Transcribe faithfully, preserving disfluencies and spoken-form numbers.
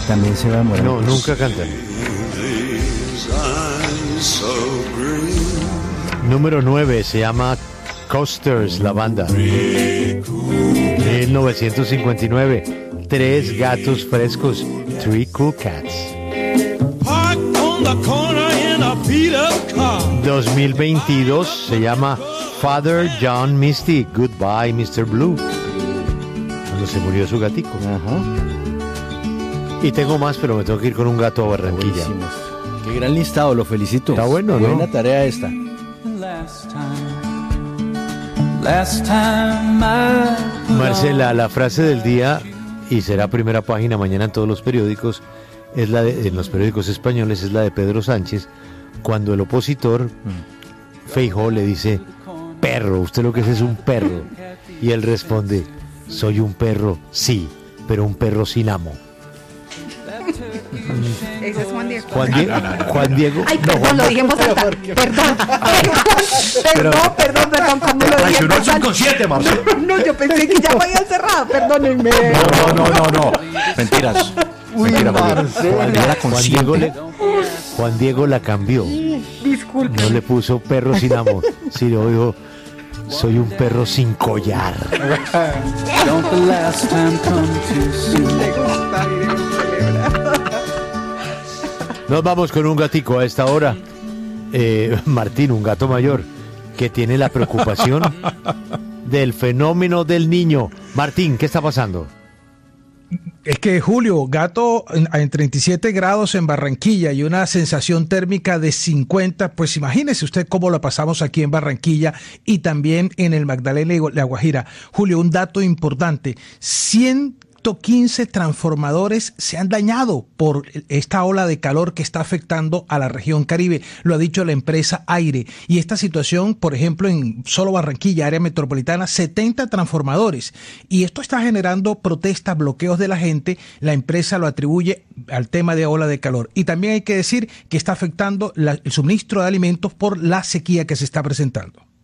también se va a demorar. No, nunca cantan. Número nueve, se llama Coasters, la banda. mil novecientos cincuenta y nueve, Tres gatos frescos, Three Cool Cats. dos mil veintidós, se llama Father John Misty, Goodbye mister Blue, cuando se murió su gatico. Ajá. Y tengo más, pero me tengo que ir con un gato a Barranquilla. Buenísimos. Qué gran listado, lo felicito. Está bueno, ¿no? Buena tarea esta. Marcela, la frase del día, y será primera página mañana en todos los periódicos, es la de, en los periódicos españoles, es la de Pedro Sánchez, cuando el opositor Feijóo le dice: perro, usted lo que es es un perro, y él responde: soy un perro, sí, pero un perro sin amo. Ese es Juan Diego. Juan, Die- Juan Diego. Ay, perdón, lo dije en voz alta. Perdón, perdón, perdón, perdón, perdón, ¿cómo lo dije? Ayunó el subconsciente, Marcelo. No, yo pensé que ya me habían cerrado, perdónenme. No, no, no, no. Mentiras. Uy, Mentira, Marcelo. Juan, Juan, Juan Diego le, Juan Diego la cambió. Disculpe. No le puso perro sin amo, sino dijo: soy un perro sin collar. Nos vamos con un gatico a esta hora. Eh, Martín, un gato mayor, que tiene la preocupación del fenómeno del niño. Martín, ¿qué está pasando? Es que, Julio, gato en, en treinta y siete grados en Barranquilla y una sensación térmica de cincuenta, pues imagínese usted cómo la pasamos aquí en Barranquilla y también en el Magdalena y La Guajira. Julio, un dato importante: ciento quince transformadores se han dañado por esta ola de calor que está afectando a la región Caribe, lo ha dicho la empresa Aire. Y esta situación, por ejemplo, en solo Barranquilla, área metropolitana, setenta transformadores. Y esto está generando protestas, bloqueos de la gente. La empresa lo atribuye al tema de ola de calor. Y también hay que decir que está afectando la, el suministro de alimentos por la sequía que se está presentando.